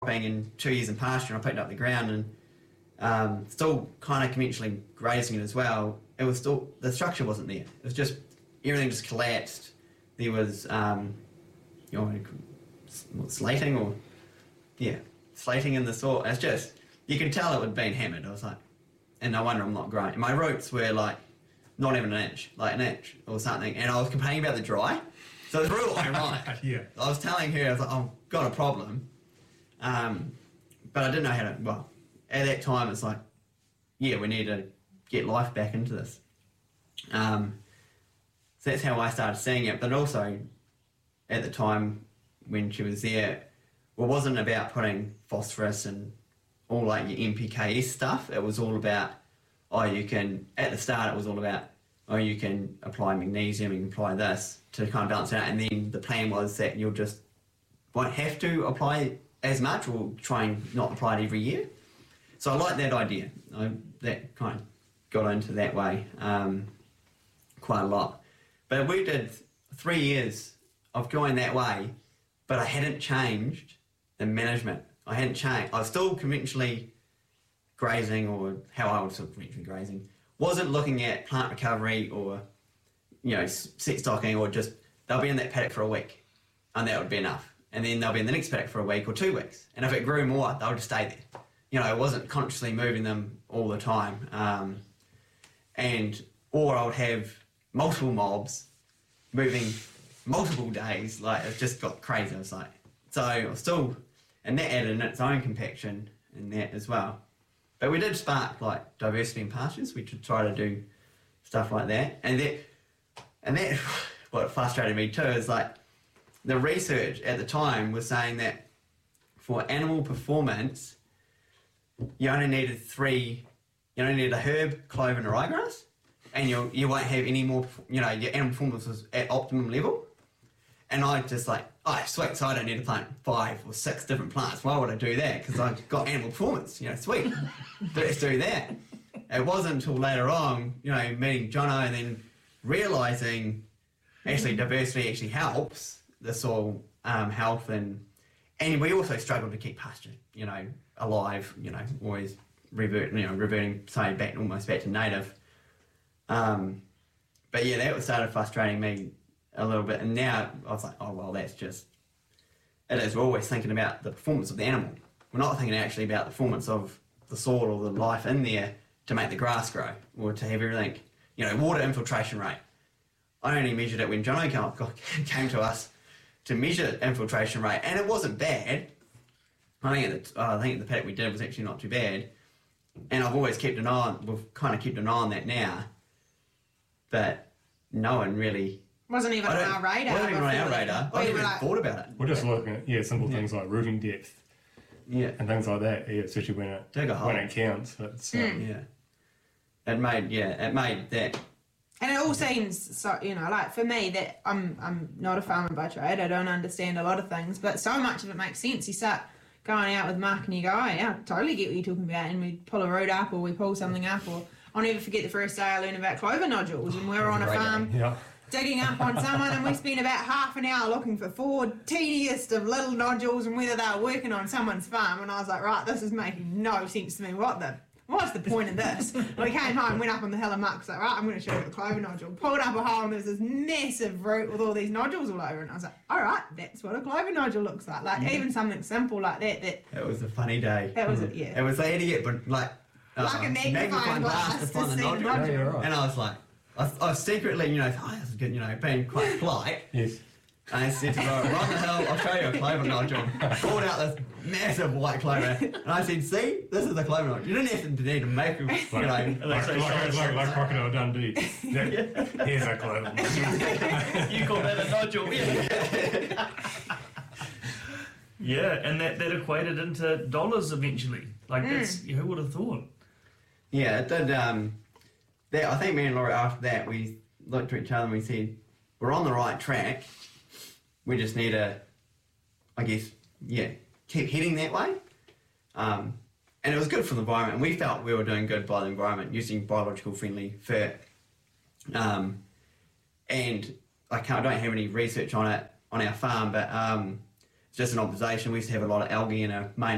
cropping and 2 years in pasture, and I picked up the ground and still kind of conventionally grazing it as well. It was still, the structure wasn't there. It was just, everything just collapsed. There was, slating or, slating in the soil. It's just, you could tell it had been hammered. I was like, and no wonder I'm not growing. My roots were like, not even an inch or something. And I was complaining about the dry. So it was real ironic. Yeah. I was telling her, I was like, I've got a problem. But I didn't know how to, well, at that time it's like, we need to get life back into this. So that's how I started seeing it. But also, at the time when she was there, it wasn't about putting phosphorus and all like your NPKs stuff. It was all about, at the start it was all about, you can apply magnesium, you can apply this to kind of balance it out. And then the plan was that you'll just won't have to apply as much, or try and not apply it every year. So I like that idea. That kind of got into that way quite a lot. But we did 3 years of going that way, but I hadn't changed the management. I hadn't changed. I was still conventionally grazing, or how I was conventionally grazing. Wasn't looking at plant recovery or, set stocking, or just, they'll be in that paddock for a week and that would be enough. And then they'll be in the next paddock for a week or 2 weeks. And if it grew more, they'll just stay there. I wasn't consciously moving them all the time. Or I would have multiple mobs moving multiple days. Like, it just got crazy. I was like, so I was still, and that added in its own compaction in that as well. But we did spark like diversity in pastures. We should try to do stuff like that. And that what frustrated me too is like the research at the time was saying that for animal performance, you only needed a herb, clover and a ryegrass, and you won't have any more, your animal performance was at optimum level. And I just like, sweet, so I don't need to plant 5 or 6 different plants. Why would I do that? Because I've got animal performance, sweet. Let's do that. It wasn't until later on, meeting Jono and then realising actually diversity actually helps the soil health, and we also struggled to keep pasture, alive, always reverting, say, almost back to native. But yeah, that started frustrating me a little bit, and now I was like, that's just, it is, we're always thinking about the performance of the animal. We're not thinking actually about the performance of the soil or the life in there to make the grass grow, or to have everything, water infiltration rate. I only measured it when Jono came to us to measure infiltration rate, and it wasn't bad. I think the paddock we did was actually not too bad, and I've always kept an eye on, we've kind of kept an eye on that now, but no one really... Wasn't even on our radar. Wasn't even on our radar. I never thought about it. We're just looking at simple things like rooting depth, and things like that. Yeah, especially when it counts. It's, It made that. And it all seems so, like for me, that I'm not a farmer by trade. I don't understand a lot of things, but so much of it makes sense. You start going out with Mark and you go, I totally get what you're talking about, and we pull a root up or we pull something up, or I'll never forget the first day I learned about clover nodules, and we were on a farm. Yeah. Digging up on someone, and we spent about half an hour looking for 4 teeniest of little nodules and whether they were working on someone's farm, and I was like, right, this is making no sense to me. What's the point of this? We came home, went up on the hill, and Mark was like, right, I'm going to show you the clover nodule. Pulled up a hole, and there's this massive root with all these nodules all over it, and I was like, all right, that's what a clover nodule looks like. Like, even something simple like that. It was a funny day. That was it, yeah. It was the idiot, but like a magnifying glass to find the see the nodule. nodule. Yeah, right. And I was like, I was secretly, this is good, being quite polite. Yes. And I said to her, we're on the hill, I'll show you a clover nodule. Pulled out this massive white clover. And I said, see, this is the clover nodule. You didn't have to need to make it, like Crocodile Dundee. Here's a clover nodule. You call that a nodule, yeah. Yeah, and that equated into dollars eventually. Like, that's, who would have thought? Yeah, it did. I think me and Laura, after that, we looked at each other and we said, we're on the right track. We just need to, keep heading that way. And it was good for the environment. And we felt we were doing good by the environment using biological friendly fur. And I don't have any research on it on our farm, but it's just an observation. We used to have a lot of algae in our main